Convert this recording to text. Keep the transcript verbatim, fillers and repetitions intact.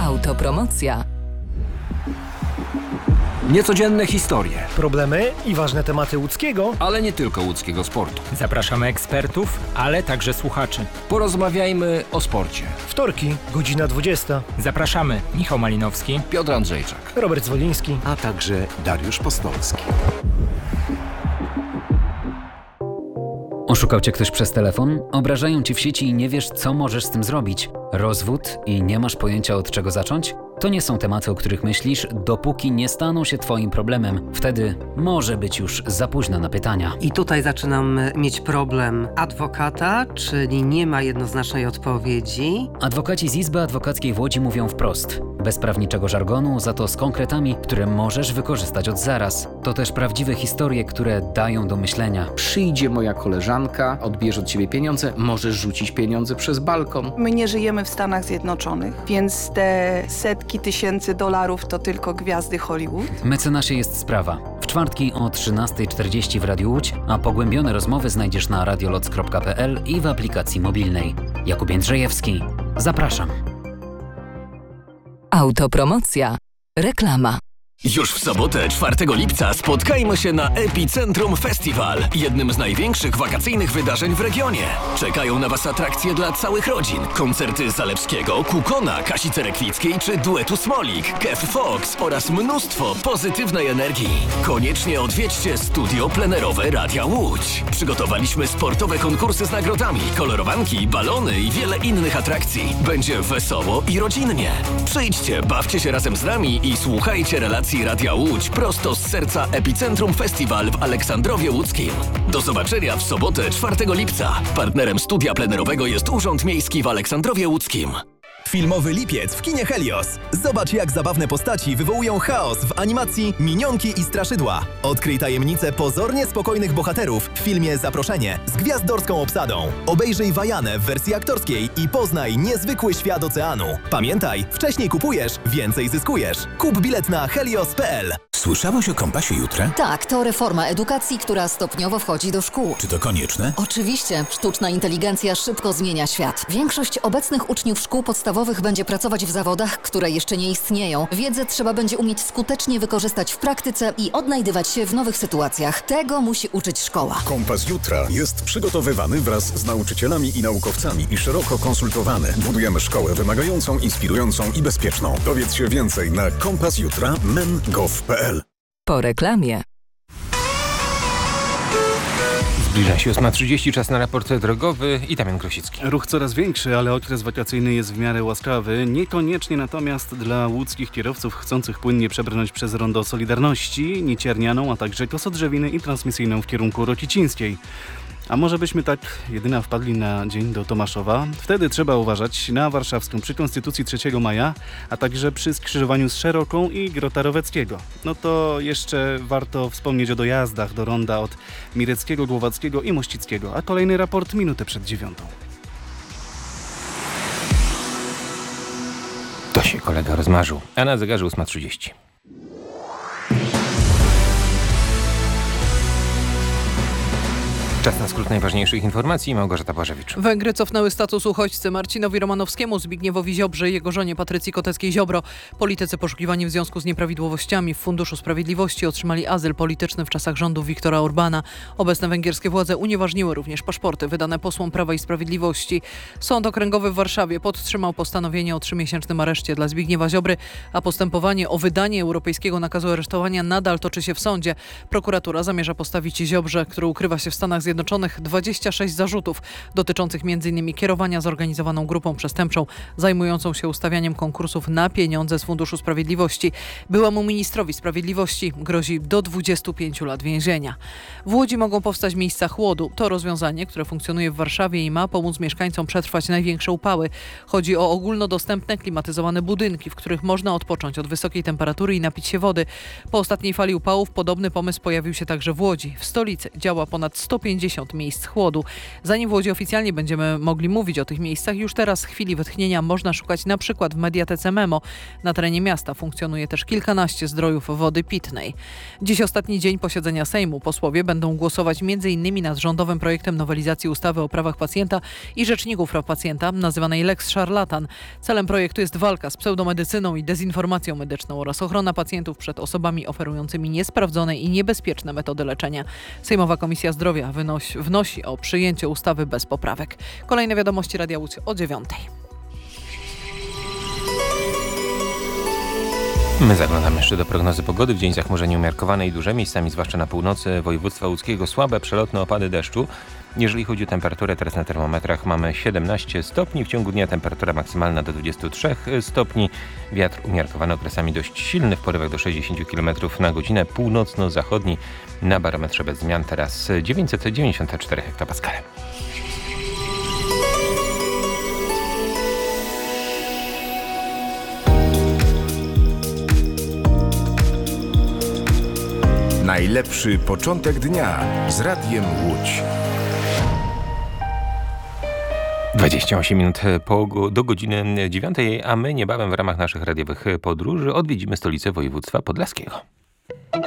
Autopromocja. Niecodzienne historie, problemy i ważne tematy łódzkiego, ale nie tylko łódzkiego sportu. Zapraszamy ekspertów, ale także słuchaczy. Porozmawiajmy o sporcie. Wtorki, godzina dwudziesta. Zapraszamy Michał Malinowski, Piotr Andrzejczak, Robert Zwoliński, a także Dariusz Postolski. Oszukał cię ktoś przez telefon? Obrażają cię w sieci i nie wiesz, co możesz z tym zrobić? Rozwód i nie masz pojęcia, od czego zacząć? To nie są tematy, o których myślisz, dopóki nie staną się twoim problemem. Wtedy może być już za późno na pytania. I tutaj zaczynam mieć problem adwokata, czyli nie ma jednoznacznej odpowiedzi. Adwokaci z Izby Adwokackiej w Łodzi mówią wprost. Bez prawniczego żargonu, za to z konkretami, które możesz wykorzystać od zaraz. To też prawdziwe historie, które dają do myślenia. Przyjdzie moja koleżanka, odbierze od ciebie pieniądze, możesz rzucić pieniądze przez balkon. My nie żyjemy w Stanach Zjednoczonych, więc te setki tysięcy dolarów to tylko gwiazdy Hollywood. Mecenasie jest sprawa. W czwartki o trzynasta czterdzieści w Radiu Łódź, a pogłębione rozmowy znajdziesz na radioloc kropka p l i w aplikacji mobilnej. Jakub Jędrzejewski. Zapraszam. Autopromocja. Reklama. Już w sobotę, czwartego lipca, spotkajmy się na Epicentrum Festival, jednym z największych wakacyjnych wydarzeń w regionie. Czekają na Was atrakcje dla całych rodzin. Koncerty Zalewskiego, Kukona, Kasi Cerekwickiej czy duetu Smolik, Kev Fox oraz mnóstwo pozytywnej energii. Koniecznie odwiedźcie studio plenerowe Radia Łódź. Przygotowaliśmy sportowe konkursy z nagrodami, kolorowanki, balony i wiele innych atrakcji. Będzie wesoło i rodzinnie. Przyjdźcie, bawcie się razem z nami i słuchajcie relacji Radia Łódź prosto z serca Epicentrum Festival w Aleksandrowie Łódzkim. Do zobaczenia w sobotę, czwartego lipca. Partnerem studia plenerowego jest Urząd Miejski w Aleksandrowie Łódzkim. Filmowy lipiec w kinie Helios. Zobacz, jak zabawne postaci wywołują chaos w animacji Minionki i Straszydła. Odkryj tajemnicę pozornie spokojnych bohaterów w filmie Zaproszenie z gwiazdorską obsadą. Obejrzyj Wajanę w wersji aktorskiej i poznaj niezwykły świat oceanu. Pamiętaj, wcześniej kupujesz, więcej zyskujesz. Kup bilet na helios kropka p l. Słyszałeś o Kompasie Jutra? Tak, to reforma edukacji, która stopniowo wchodzi do szkół. Czy to konieczne? Oczywiście. Sztuczna inteligencja szybko zmienia świat. Większość obecnych uczniów szkół podstawowych będzie pracować w zawodach, które jeszcze nie istnieją. Wiedzę trzeba będzie umieć skutecznie wykorzystać w praktyce i odnajdywać się w nowych sytuacjach. Tego musi uczyć szkoła. Kompas Jutra jest przygotowywany wraz z nauczycielami i naukowcami i szeroko konsultowany. Budujemy szkołę wymagającą, inspirującą i bezpieczną. Dowiedz się więcej na kompas jutra kropka men kropka gov kropka p l. Po reklamie. Zbliża się ósma trzydzieści, czas na raport drogowy i Damian Krosicki. Ruch coraz większy, ale okres wakacyjny jest w miarę łaskawy. Niekoniecznie natomiast dla łódzkich kierowców chcących płynnie przebrnąć przez rondo Solidarności, Niciernianą, a także Kosodrzewiny i transmisyjną w kierunku Rokicińskiej. A może byśmy tak jedyna wpadli na dzień do Tomaszowa? Wtedy trzeba uważać na Warszawską przy Konstytucji trzeciego maja, a także przy skrzyżowaniu z Szeroką i Grota Roweckiego. No to jeszcze warto wspomnieć o dojazdach do ronda od Mireckiego, Głowackiego i Mościckiego. A kolejny raport minutę przed dziewiątą. To się kolega rozmarzył. A na zegarze ósma trzydzieści. Czas na skrót najważniejszych informacji. Małgorzata Błażewicz. Węgry cofnęły status uchodźcy Marcinowi Romanowskiemu, Zbigniewowi Ziobrze i jego żonie Patrycji Koteckiej-Ziobro. Politycy poszukiwani w związku z nieprawidłowościami w Funduszu Sprawiedliwości otrzymali azyl polityczny w czasach rządu Viktora Orbána. Obecne węgierskie władze unieważniły również paszporty wydane posłom Prawa i Sprawiedliwości. Sąd Okręgowy w Warszawie podtrzymał postanowienie o trzymiesięcznym areszcie dla Zbigniewa Ziobry, a postępowanie o wydanie europejskiego nakazu aresztowania nadal toczy się w sądzie. Prokuratura zamierza postawić Ziobrze, który ukrywa się w Stanach Zjednoczonych, dwadzieścia sześć zarzutów dotyczących między innymi kierowania zorganizowaną grupą przestępczą zajmującą się ustawianiem konkursów na pieniądze z Funduszu Sprawiedliwości. Byłemu ministrowi sprawiedliwości grozi do dwudziestu pięciu lat więzienia. W Łodzi mogą powstać miejsca chłodu. To rozwiązanie, które funkcjonuje w Warszawie i ma pomóc mieszkańcom przetrwać największe upały. Chodzi o ogólnodostępne, klimatyzowane budynki, w których można odpocząć od wysokiej temperatury i napić się wody. Po ostatniej fali upałów podobny pomysł pojawił się także w Łodzi. W stolicy działa ponad sto pięćdziesiąt pięćdziesiąt miejsc chłodu. Zanim w Łodzi oficjalnie będziemy mogli mówić o tych miejscach, już teraz w chwili wytchnienia można szukać na przykład w Mediatece Memo. Na terenie miasta funkcjonuje też kilkanaście zdrojów wody pitnej. Dziś ostatni dzień posiedzenia Sejmu. Posłowie będą głosować między innymi nad rządowym projektem nowelizacji ustawy o prawach pacjenta i rzeczniku praw pacjenta, nazywanej Lex Szarlatan. Celem projektu jest walka z pseudomedycyną i dezinformacją medyczną oraz ochrona pacjentów przed osobami oferującymi niesprawdzone i niebezpieczne metody leczenia. Sejmowa Komisja Zdrowia wynosi, wnosi o przyjęcie ustawy bez poprawek. Kolejne wiadomości Radia Łódź o dziewiątej. My zaglądamy jeszcze do prognozy pogody. W dzień zachmurzenie umiarkowane i duże, miejscami zwłaszcza na północy województwa łódzkiego słabe, przelotne opady deszczu. Jeżeli chodzi o temperaturę, teraz na termometrach mamy siedemnaście stopni, w ciągu dnia temperatura maksymalna do dwudziestu trzech stopni. Wiatr umiarkowany okresami dość silny, w porywach do sześćdziesięciu kilometrów na godzinę, północno-zachodni, na barometrze bez zmian teraz dziewięćset dziewięćdziesiąt cztery hektopaskale. Najlepszy początek dnia z Radiem Łódź. dwadzieścia osiem minut po, do godziny dziewiątej, a my niebawem w ramach naszych radiowych podróży odwiedzimy stolicę województwa podlaskiego.